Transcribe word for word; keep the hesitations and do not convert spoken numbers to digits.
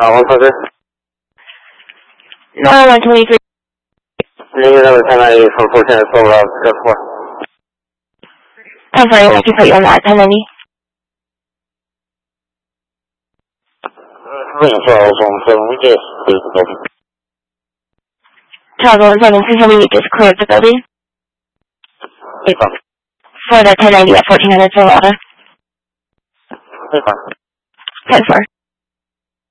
Uh, one closer. No, one twenty-three. Name number ten ninety from four ten twelve uh, step four. I'm sorry, I can put you on that, ten ninety. Charles one seven, we just cleared the building. Charles one seven, please tell me you just cleared the building. Hey, fine. For the ten ninety at fourteen hundred Silverado. Hey, fine. ten four.